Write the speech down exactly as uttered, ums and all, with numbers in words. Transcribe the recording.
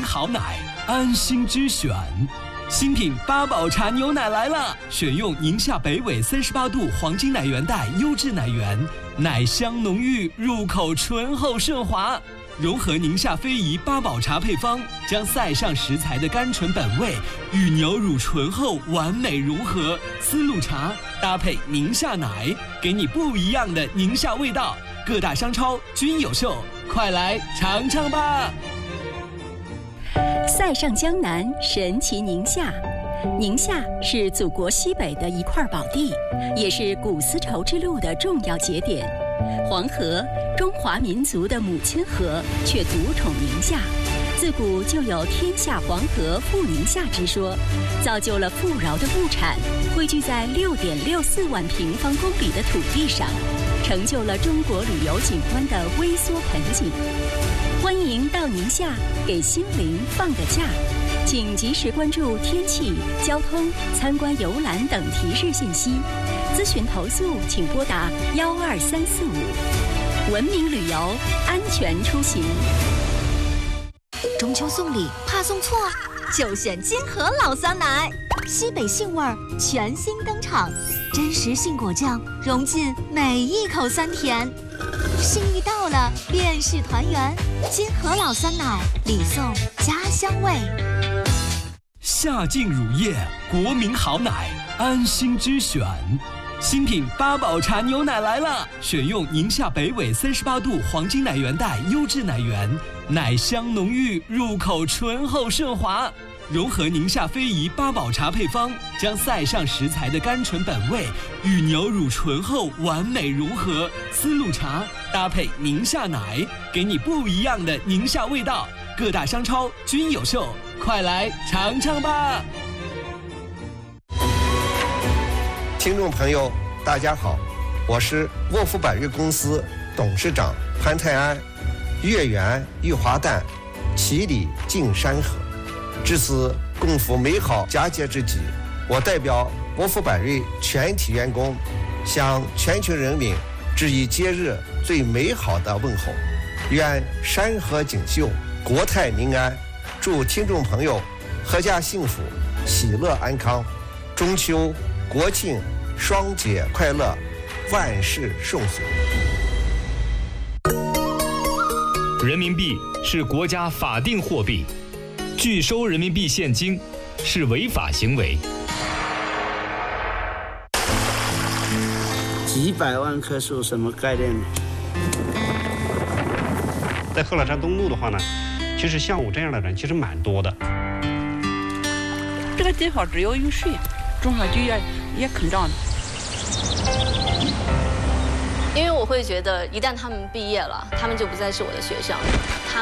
好奶，安心之选。新品八宝茶牛奶来了，选用宁夏北纬三十八度黄金奶源带优质奶源，奶香浓郁，入口醇厚顺滑。融合宁夏非遗八宝茶配方，将塞上食材的甘醇本味与牛乳醇厚完美融合。丝路茶搭配宁夏奶，给你不一样的宁夏味道。各大商超均有售，快来尝尝吧！ 塞上江南，神奇宁夏。宁夏是祖国西北的一块宝地，也是古丝绸之路的重要节点。黄河，中华民族的母亲河，却独宠宁夏。自古就有天下黄河富宁夏之说，造就了富饶的物产汇聚在六点六四万平方公里的土地上，成就了中国旅游景观的微缩盆景。欢迎到宁夏给心灵放个假，请及时关注天气、交通、参观游览等提示信息。咨询投诉请拨打幺二三四五。文明旅游，安全出行。 中秋送礼怕送错，就选金河老酸奶，西北杏味儿全新登场，真实杏果酱融进每一口酸甜。心意到了，便是团圆。金河老酸奶，礼送家乡味。 夏劲乳业，国民好奶，安心之选。新品八宝茶牛奶来了，选用宁夏北纬三十八度黄金奶源带优质奶源，奶香浓郁，入口醇厚顺滑。融合宁夏非遗八宝茶配方，将塞上食材的甘醇本味与牛乳醇厚完美融合。丝路茶搭配宁夏奶，给你不一样的宁夏味道。各大商超均有售，快来尝尝吧！ 听众朋友，大家好，我是沃福百瑞公司董事长潘泰安。月圆玉华诞，其理尽山河。至此共赴美好佳节之际，我代表沃福百瑞全体员工，向全球人民致以节日最美好的问候。愿山河锦绣，国泰民安，祝听众朋友阖家幸福，喜乐安康。中秋、国庆双节快乐，万事顺遂。 人民币是国家法定货币，拒收人民币现金是违法行为。 几百万棵树什么概念呢？ 在贺老山东路的话呢，其实像我这样的人其实蛮多的。 这个地方只有雨水，种下去也也肯长的。 因为我会觉得，一旦他们毕业了，他们就不再是我的学生。他